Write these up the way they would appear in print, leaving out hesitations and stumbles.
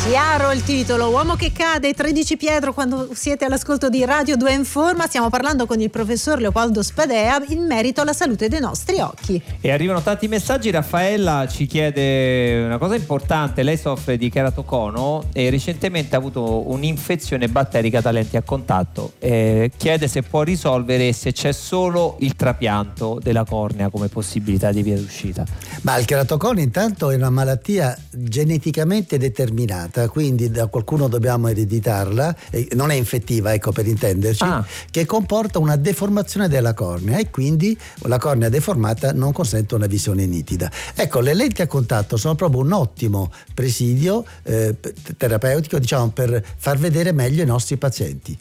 Chiaro il titolo, Uomo che cade, 13 Pietro, quando siete all'ascolto di Radio 2 Informa. Stiamo parlando con il professor Leopoldo Spadea in merito alla salute dei nostri occhi. E arrivano tanti messaggi. Raffaella ci chiede una cosa importante: lei soffre di keratocono e recentemente ha avuto un'infezione batterica da lenti a contatto. Chiede se può risolvere e se c'è solo il trapianto della cornea come possibilità di via d'uscita. Ma il keratocono intanto è una malattia geneticamente determinata, quindi da qualcuno dobbiamo ereditarla, non è infettiva, ecco, per intenderci, che comporta una deformazione della cornea e quindi la cornea deformata non consente una visione nitida. Ecco, le lenti a contatto sono proprio un ottimo presidio terapeutico, diciamo, per far vedere meglio i nostri pazienti.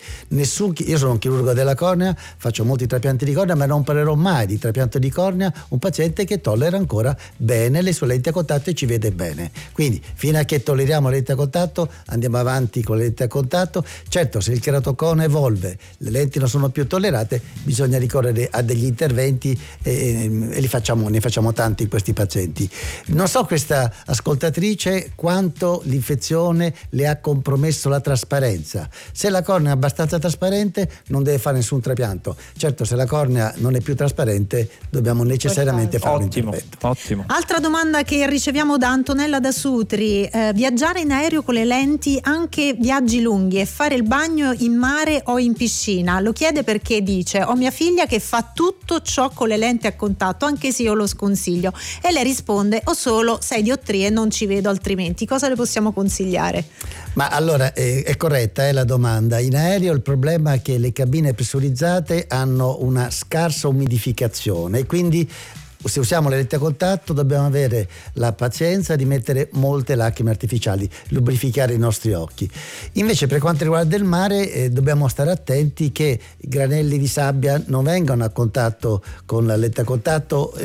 Io sono un chirurgo della cornea, faccio molti trapianti di cornea, ma non parlerò mai di trapianto di cornea un paziente che tollera ancora bene le sue lenti a contatto e ci vede bene. Quindi fino a che tolleriamo le lenti a contatto andiamo avanti con le lenti a contatto. Certo, se il keratocono evolve, le lenti non sono più tollerate, bisogna ricorrere a degli interventi e ne facciamo tanti in questi pazienti. Non so questa ascoltatrice quanto l'infezione le ha compromesso la trasparenza. Se la cornea è abbastanza trasparente non deve fare nessun trapianto. Certo, se la cornea non è più trasparente dobbiamo necessariamente fare un intervento. Ottimo. Altra domanda che riceviamo da Antonella da Sutri: viaggiare in aereo con le lenti, anche viaggi lunghi, e fare il bagno in mare o in piscina. Lo chiede perché dice: ho mia figlia che fa tutto ciò con le lenti a contatto, anche se io lo sconsiglio, e lei risponde: ho solo 6 diottrie, non ci vedo altrimenti. Cosa le possiamo consigliare? Ma allora è corretta la domanda. In aereo il problema è che le cabine pressurizzate hanno una scarsa umidificazione e quindi se usiamo le lenti a contatto dobbiamo avere la pazienza di mettere molte lacrime artificiali, lubrificare i nostri occhi. Invece per quanto riguarda il mare dobbiamo stare attenti che i granelli di sabbia non vengano a contatto con la lente a contatto,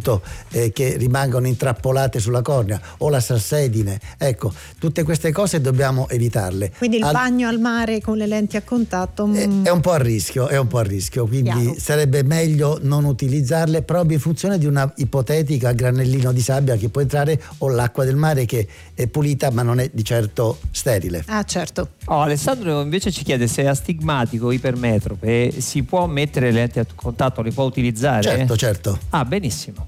che rimangano intrappolate sulla cornea, o la salsedine. Ecco, tutte queste cose dobbiamo evitarle. Quindi il bagno al mare con le lenti a contatto è un po' a rischio, quindi chiaro. Sarebbe meglio non utilizzarle proprio in funzione di una ipotetica granellino di sabbia che può entrare, o l'acqua del mare che è pulita ma non è di certo sterile. Ah, certo. Alessandro invece ci chiede se è astigmatico, ipermetrope, si può mettere le lenti a contatto, le può utilizzare? Certo. Benissimo.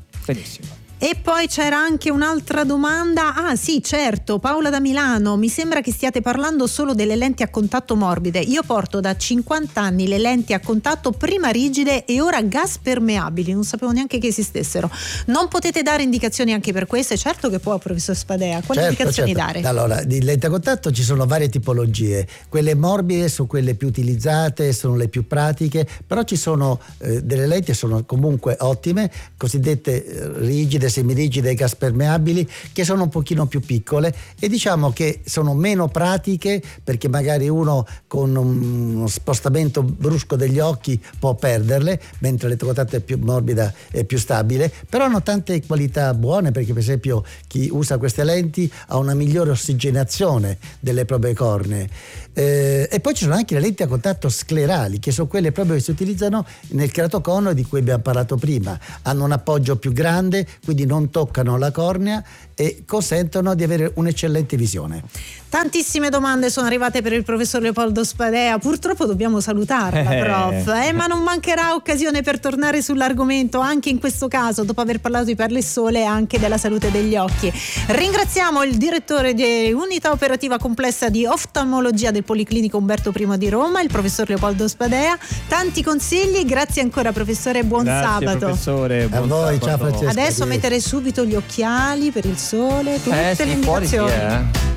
E poi c'era anche un'altra domanda. Sì, certo, Paola da Milano: mi sembra che stiate parlando solo delle lenti a contatto morbide. Io porto da 50 anni le lenti a contatto prima rigide e ora gas permeabili, non sapevo neanche che esistessero. Non potete dare indicazioni anche per queste? Certo che può, professor Spadea. Quali indicazioni dare? Allora, di lenti a contatto ci sono varie tipologie. Quelle morbide sono quelle più utilizzate, sono le più pratiche, però ci sono delle lenti che sono comunque ottime, cosiddette rigide, semirigide e gas permeabili, che sono un pochino più piccole e diciamo che sono meno pratiche, perché magari uno con uno spostamento brusco degli occhi può perderle, mentre la lente a contatto è più morbida e più stabile, però hanno tante qualità buone, perché per esempio chi usa queste lenti ha una migliore ossigenazione delle proprie cornee. E poi ci sono anche le lenti a contatto sclerali, che sono quelle proprio che si utilizzano nel keratocono di cui abbiamo parlato prima. Hanno un appoggio più grande, quindi non toccano la cornea e consentono di avere un'eccellente visione. Tantissime domande sono arrivate per il professor Leopoldo Spadea. Purtroppo dobbiamo salutarla, prof. Ma non mancherà occasione per tornare sull'argomento, anche in questo caso, dopo aver parlato di perle e sole e anche della salute degli occhi. Ringraziamo il direttore di Unità Operativa Complessa di Oftalmologia del Policlinico Umberto I di Roma, il professor Leopoldo Spadea. Tanti consigli, grazie ancora professore, buon sabato. Professore, buon a voi, sabato. ciao Francesco. Adesso mettere subito gli occhiali per il sole, tutte le indicazioni.